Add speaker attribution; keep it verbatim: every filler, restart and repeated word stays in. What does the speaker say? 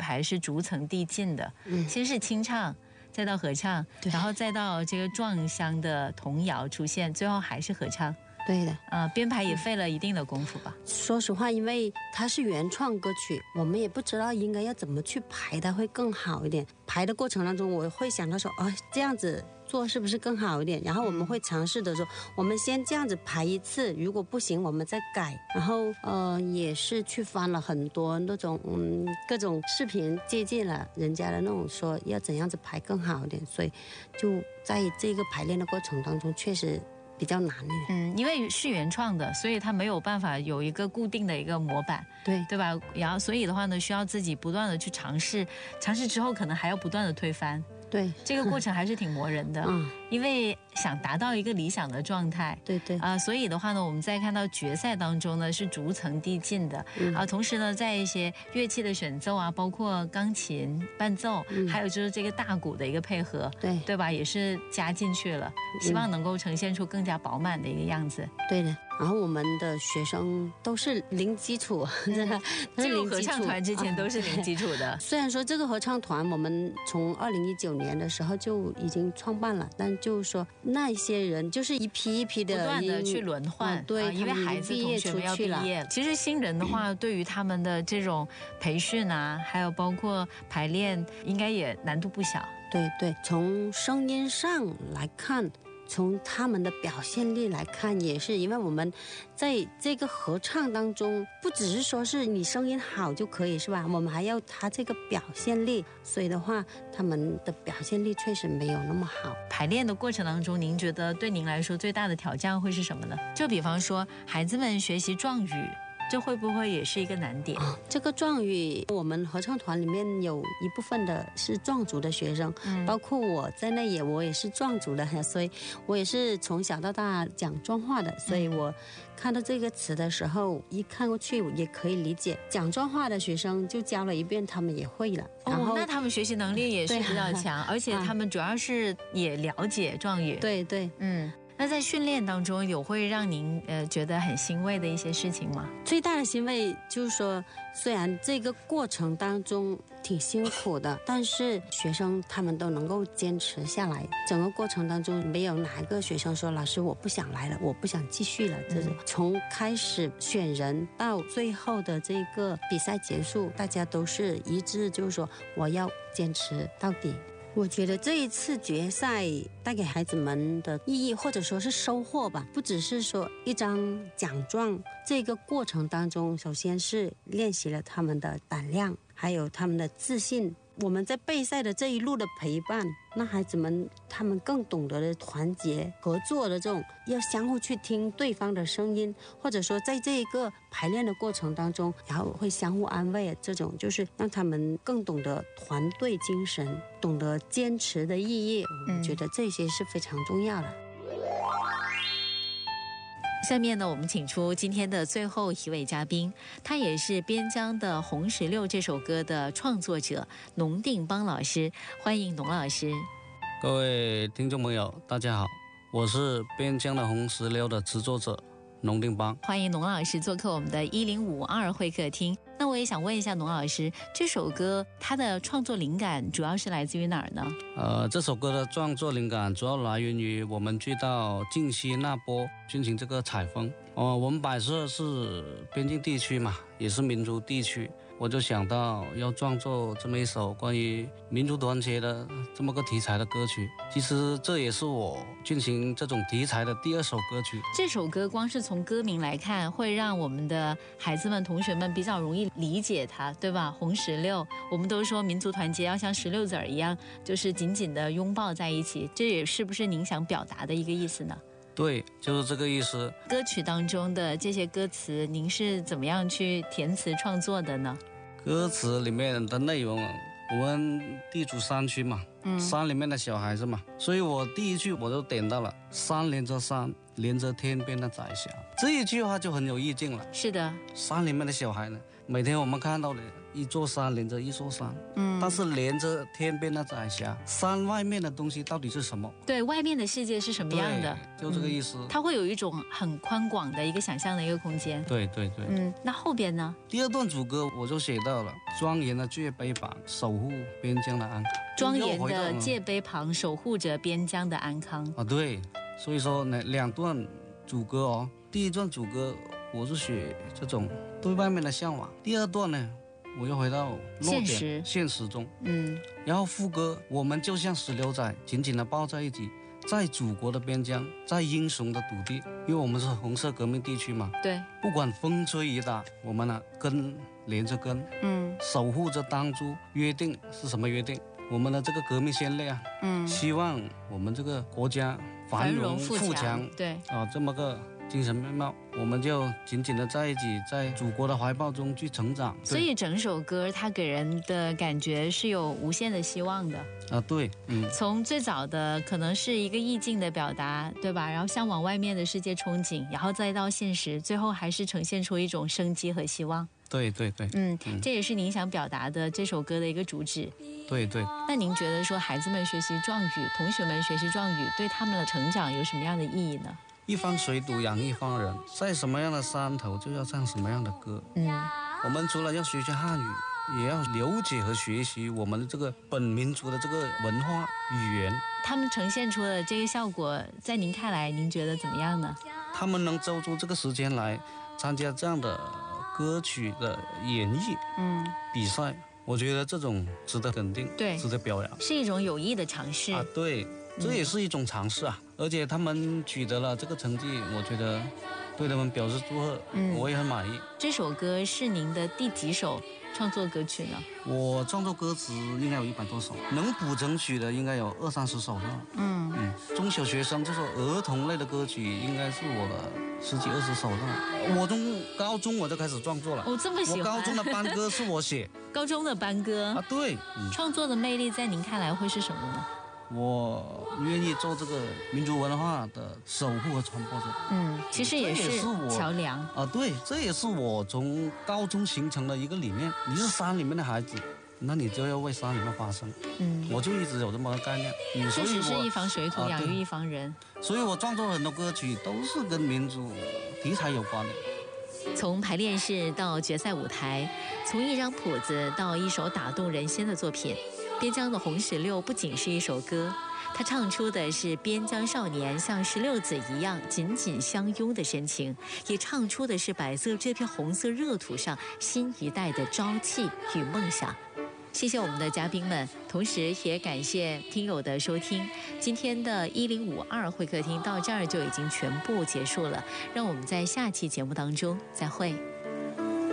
Speaker 1: 排是逐层递进的，嗯，先是清唱，再到合唱，然后再到这个壮乡的童谣出现，最后还是合唱。
Speaker 2: 对的，
Speaker 1: 呃，编排也费了一定的功夫吧。
Speaker 2: 说实话，因为它是原创歌曲，我们也不知道应该要怎么去排它会更好一点。排的过程当中，我会想到说，哦，这样子做是不是更好一点？然后我们会尝试的说，我们先这样子排一次，如果不行，我们再改。然后呃，也是去翻了很多那种嗯各种视频，借鉴了人家的那种说要怎样子排更好一点。所以就在这个排练的过程当中，确实比较难一点。
Speaker 1: 嗯，因为是原创的，所以它没有办法有一个固定的一个模板，
Speaker 2: 对
Speaker 1: 对吧？然后所以的话呢，需要自己不断的去尝试，尝试之后可能还要不断的推翻。
Speaker 2: 对，
Speaker 1: 这个过程还是挺磨人的，嗯，因为想达到一个理想的状态，
Speaker 2: 对对
Speaker 1: 啊、呃，所以的话呢，我们在看到决赛当中呢是逐层递进的，啊、嗯呃，同时呢，在一些乐器的选奏啊，包括钢琴伴奏，嗯、还有就是这个大鼓的一个配合，
Speaker 2: 对
Speaker 1: 对吧，也是加进去了，希望能够呈现出更加饱满的一个样子。
Speaker 2: 对的。然后我们的学生都是零基础，真的，
Speaker 1: 进入合唱团之前都是零基础的。
Speaker 2: 啊、虽然说这个合唱团我们从二零一九年的时候就已经创办了，但就是说那一些人就是一批一批的
Speaker 1: 不断的去轮换，
Speaker 2: 啊、对、啊，
Speaker 1: 因为孩子同学们要毕业了。其实新人的话，对于他们的这种培训啊，还有包括排练，应该也难度不小。
Speaker 2: 对对，从声音上来看。从他们的表现力来看，也是因为我们在这个合唱当中，不只是说是你声音好就可以，是吧？我们还要他这个表现力，所以的话，他们的表现力确实没有那么好。
Speaker 1: 排练的过程当中，您觉得对您来说最大的挑战会是什么呢？就比方说，孩子们学习壮语。这会不会也是一个难点？
Speaker 2: 哦、这个壮语，我们合唱团里面有一部分的是壮族的学生，嗯、包括我在内也，我也是壮族的，所以我也是从小到大讲壮话的，所以我看到这个词的时候，一看过去也可以理解。讲壮话的学生就教了一遍，他们也会了。然后、
Speaker 1: 哦、那他们学习能力也是比较强，啊、而且他们主要是也了解壮语。
Speaker 2: 对对，
Speaker 1: 嗯。那在训练当中有会让您呃觉得很欣慰的一些事情吗？
Speaker 2: 最大的欣慰就是说，虽然这个过程当中挺辛苦的，但是学生他们都能够坚持下来。整个过程当中没有哪一个学生说老师我不想来了，我不想继续了。这是从开始选人到最后的这个比赛结束，大家都是一致，就是说我要坚持到底。我觉得这一次决赛带给孩子们的意义或者说是收获吧，不只是说一张奖状，这个过程当中首先是练习了他们的胆量，还有他们的自信。我们在备赛的这一路的陪伴，那孩子们他们更懂得了团结合作的这种，要相互去听对方的声音，或者说在这一个排练的过程当中，然后会相互安慰，这种就是让他们更懂得团队精神，懂得坚持的意义。我觉得这些是非常重要的。
Speaker 1: 下面呢，我们请出今天的最后一位嘉宾，他也是边疆的《红石榴》这首歌的创作者农定邦老师，欢迎农老师。
Speaker 3: 各位听众朋友大家好，我是边疆的《红石榴》的制作者农定邦，
Speaker 1: 欢迎农老师做客我们的一零五二会客厅。那我也想问一下农老师，这首歌它的创作灵感主要是来自于哪儿呢？
Speaker 3: 呃，这首歌的创作灵感主要来源于我们去到靖西那波进行这个采风。呃，我们摆设是边境地区嘛，也是民族地区，我就想到要创作这么一首关于民族团结的这么个题材的歌曲。其实这也是我进行这种题材的第二首歌曲。
Speaker 1: 这首歌光是从歌名来看，会让我们的孩子们同学们比较容易理解它，对吧？红石榴，我们都说民族团结要像石榴籽儿一样，就是紧紧的拥抱在一起，这也是不是您想表达的一个意思呢？
Speaker 3: 对，就是这个意思。
Speaker 1: 歌曲当中的这些歌词，您是怎么样去填词创作的呢？
Speaker 3: 歌词里面的内容，我们地处山区嘛，嗯，山里面的小孩子嘛，所以我第一句我就点到了山连着山，连着天边的彩霞，这一句话就很有意境了。
Speaker 1: 是的，
Speaker 3: 山里面的小孩呢， 每天我们看到的一座山连着一座山，嗯，但是连着天边的彩霞，山外面的东西到底是什么？
Speaker 1: 对，外面的世界是什么样的？
Speaker 3: 就这个意思、
Speaker 1: 嗯。它会有一种很宽广的一个想象的一个空间。
Speaker 3: 对对对。
Speaker 1: 嗯，那后边呢？
Speaker 3: 第二段主歌我就写到了庄严的界碑旁，守护边疆的安康。
Speaker 1: 庄严的界碑旁，守护着边疆的安康。
Speaker 3: 啊，对，所以说呢，两段主歌哦，第一段主歌我是写这种对外面的向往，第二段呢，我又回到落点
Speaker 1: 现实
Speaker 3: 现实中，
Speaker 1: 嗯，
Speaker 3: 然后副歌我们就像石榴仔紧紧地抱在一起，在祖国的边疆，在英雄的土地，因为我们是红色革命地区嘛，
Speaker 1: 对，
Speaker 3: 不管风吹雨打，我们呢根连着根，嗯，守护着当初约定是什么约定？我们的这个革命先烈啊，嗯，希望我们这个国家繁荣富强，
Speaker 1: 对，
Speaker 3: 啊，这么个精神面貌，我们就紧紧的在一起，在祖国的怀抱中去成长。
Speaker 1: 所以整首歌它给人的感觉是有无限的希望的
Speaker 3: 啊，对，嗯，
Speaker 1: 从最早的可能是一个意境的表达，对吧？然后向往外面的世界憧憬，然后再到现实，最后还是呈现出一种生机和希望。
Speaker 3: 对对对，
Speaker 1: 嗯，嗯这也是您想表达的这首歌的一个主旨。
Speaker 3: 对对。
Speaker 1: 那您觉得说孩子们学习壮语，同学们学习壮语，对他们的成长有什么样的意义呢？
Speaker 3: 一方水土养一方人，在什么样的山头就要唱什么样的歌。嗯，我们除了要学习汉语，也要了解和学习我们的这个本民族的这个文化语言。
Speaker 1: 他们呈现出的这个效果，在您看来，您觉得怎么样呢？
Speaker 3: 他们能抽出这个时间来参加这样的歌曲的演绎，嗯，比赛，我觉得这种值得肯定，
Speaker 1: 对，
Speaker 3: 值得表扬，
Speaker 1: 是一种有益的尝试
Speaker 3: 啊，对，这也是一种尝试啊。而且他们取得了这个成绩，我觉得对他们表示祝贺，嗯，我也很满意。
Speaker 1: 这首歌是您的第几首创作歌曲呢？
Speaker 3: 我创作歌词应该有一百多首，能谱成曲的应该有二三十首了。嗯嗯，中小学生这首儿童类的歌曲应该是我的十几二十首了。我从高中我就开始创作了。
Speaker 1: 我、哦、这么喜欢。
Speaker 3: 我高中的班歌是我写。
Speaker 1: 高中的班歌
Speaker 3: 啊，对。
Speaker 1: 嗯、创作的魅力在您看来会是什么呢？
Speaker 3: 我愿意做这个民族文化的守护和传播者。
Speaker 1: 嗯，其实也是桥梁
Speaker 3: 啊，对，这也是我从高中形成的一个理念。你是山里面的孩子，那你就要为山里面发声。嗯，我就一直有这么个概念。嗯，
Speaker 1: 确实是一方水土养育一方人。
Speaker 3: 所以我创作很多歌曲都是跟民族题材有关的。
Speaker 1: 从排练室到决赛舞台，从一张谱子到一首打动人心的作品。边疆的红石榴不仅是一首歌，它唱出的是边疆少年像石榴子一样紧紧相拥的深情，也唱出的是百色这片红色热土上新一代的朝气与梦想。谢谢我们的嘉宾们，同时也感谢听友的收听。今天的一零五二会客厅到这儿就已经全部结束了，让我们在下期节目当中再会。